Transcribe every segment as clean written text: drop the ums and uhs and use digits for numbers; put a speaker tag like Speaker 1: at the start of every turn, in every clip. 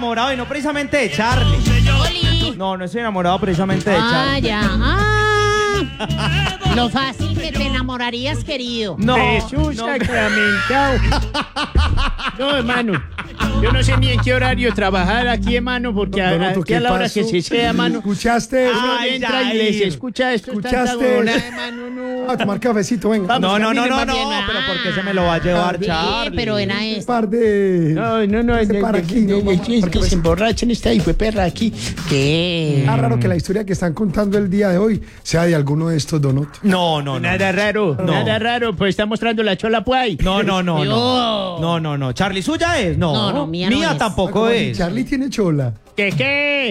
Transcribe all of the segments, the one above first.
Speaker 1: enamorado y no precisamente de Charlie.
Speaker 2: Oli.
Speaker 1: No estoy enamorado precisamente de Charlie.
Speaker 2: Lo fácil que te enamorarías, querido.
Speaker 1: No,
Speaker 3: Jesús sacramentado. No, hermano. Yo no sé ni en qué horario trabajar aquí, hermano, porque
Speaker 4: Donoto,
Speaker 3: aquí a la hora
Speaker 4: pasó?
Speaker 3: que se sea, hermano.
Speaker 4: ¿Escuchaste?
Speaker 3: Uno
Speaker 1: Ay,
Speaker 3: entra y
Speaker 1: Jair.
Speaker 3: les escucha esto.
Speaker 4: ¿Escuchaste?
Speaker 3: Hermano, no.
Speaker 4: A tomar cafecito, venga.
Speaker 1: No,
Speaker 3: caminen más bien.
Speaker 1: pero ¿por qué se me lo va a llevar
Speaker 2: Sí,
Speaker 1: Charlie?
Speaker 2: pero era
Speaker 4: Un
Speaker 2: esto.
Speaker 4: par de...
Speaker 3: No,
Speaker 4: Se para aquí, no, mamá,
Speaker 3: es
Speaker 4: porque
Speaker 3: que se emborrachan esta hijo de perra aquí.
Speaker 2: ¿Qué?
Speaker 4: Ah, raro que la historia que están contando el día de hoy sea de alguno de estos Donoto.
Speaker 1: No.
Speaker 3: Nada raro, pues está mostrando la chola puay.
Speaker 1: No.
Speaker 2: Yo.
Speaker 1: No. Charlie, ¿suya es? No.
Speaker 2: No, mía no es.
Speaker 1: Tampoco es.
Speaker 4: Charlie tiene chola.
Speaker 3: ¿Qué?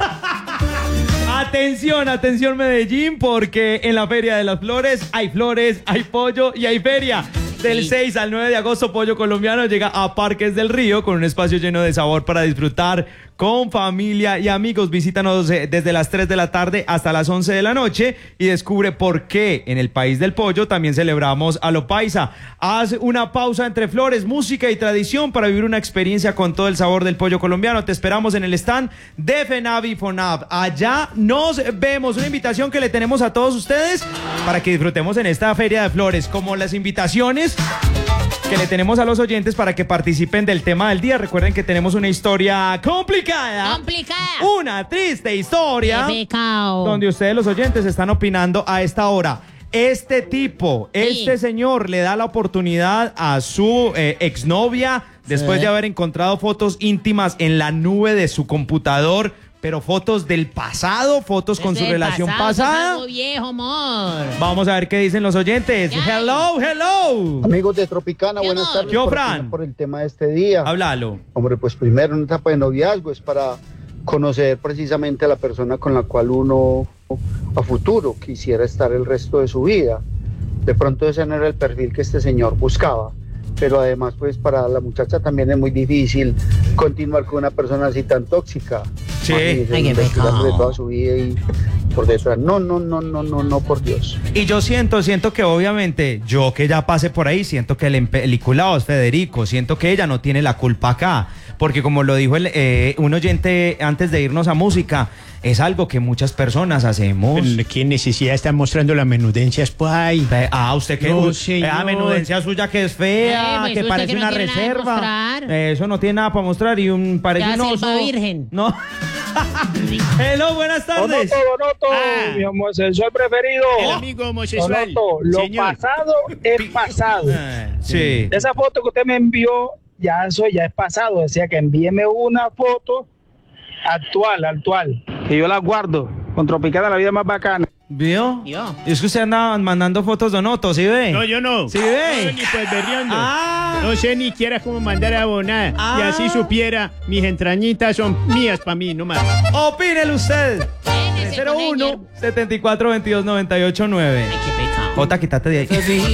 Speaker 1: Atención Medellín, porque en la Feria de las Flores, hay pollo y hay feria. Del 6 al 9 de agosto, Pollo Colombiano llega a Parques del Río con un espacio lleno de sabor para disfrutar con familia y amigos. Visítanos desde las 3 de la tarde hasta las 11 de la noche y descubre por qué en el país del pollo también celebramos a lo paisa. Haz una pausa entre flores, música y tradición para vivir una experiencia con todo el sabor del pollo colombiano. Te esperamos en el stand de FENAVI FONAV. Allá nos vemos. Una invitación que le tenemos a todos ustedes para que disfrutemos en esta Feria de Flores, como las invitaciones que le tenemos a los oyentes para que participen del tema del día. Recuerden que tenemos una historia complicada. Una triste historia.
Speaker 2: Qué pecado.
Speaker 1: Donde ustedes, los oyentes, están opinando a esta hora. Este señor le da la oportunidad a su exnovia después de haber encontrado fotos íntimas en la nube de su computador. Pero fotos del pasado, fotos con su relación pasada.
Speaker 2: Algo viejo, amor.
Speaker 1: Vamos a ver qué dicen los oyentes.
Speaker 2: Ya.
Speaker 1: Hello.
Speaker 5: Amigos de Tropicana,
Speaker 2: ¿Qué
Speaker 5: buenas
Speaker 2: amor?
Speaker 5: tardes.
Speaker 1: Yo, Fran.
Speaker 5: Por el tema de este día.
Speaker 1: Háblalo.
Speaker 5: Hombre, pues primero, una etapa de noviazgo es para conocer precisamente a la persona con la cual uno a futuro quisiera estar el resto de su vida. De pronto ese no era el perfil que este señor buscaba. Pero además, pues para la muchacha también es muy difícil continuar con una persona así tan tóxica.
Speaker 1: Sí.
Speaker 5: Imagínese,
Speaker 2: Ay, qué
Speaker 5: investigar
Speaker 2: pecado.
Speaker 5: de toda su vida y por detrás. No, por Dios.
Speaker 1: Y yo siento que obviamente, yo que ya pasé por ahí, siento que el empeliculado es Federico, siento que ella no tiene la culpa acá, porque como lo dijo un oyente antes de irnos a música, es algo que muchas personas hacemos.
Speaker 3: ¿Qué necesidad está mostrando la menudencia, puay?
Speaker 1: Usted que
Speaker 3: No, señor.
Speaker 1: la menudencia suya que es fea,
Speaker 2: Pues
Speaker 1: que
Speaker 2: usted
Speaker 1: parece
Speaker 2: que no
Speaker 1: una
Speaker 2: tiene nada que
Speaker 1: reserva.
Speaker 2: mostrar.
Speaker 1: Eso no tiene nada para mostrar y parece
Speaker 2: Ya
Speaker 1: un oso.
Speaker 2: selva virgen.
Speaker 1: No. Hello, buenas tardes.
Speaker 6: Donoto,
Speaker 3: Ah.
Speaker 6: mi homosexual preferido.
Speaker 3: El amigo homosexual.
Speaker 6: Donoto, lo
Speaker 3: Señor.
Speaker 6: pasado es pasado.
Speaker 1: Sí.
Speaker 6: Esa foto que usted me envió, eso ya es pasado. Decía que envíeme una foto actual, que yo la guardo. Con Tropicana, la vida más bacana.
Speaker 1: ¿Vio?
Speaker 2: Yo.
Speaker 1: Es que usted anda mandando fotos Donoto, ¿sí ve?
Speaker 3: No, yo no.
Speaker 1: ¿Sí ve?
Speaker 3: No, ni pues berriondo.
Speaker 1: Ah.
Speaker 3: No sé ni quiera cómo mandar a abonar.
Speaker 1: Ah.
Speaker 3: Y así supiera, mis entrañitas son mías para mí, nomás.
Speaker 1: Opínele usted.
Speaker 2: Ese con
Speaker 1: 01
Speaker 2: ayer.
Speaker 1: 74 22 98 9.
Speaker 2: Ay, qué pecado.
Speaker 1: Jota, quítate de ahí.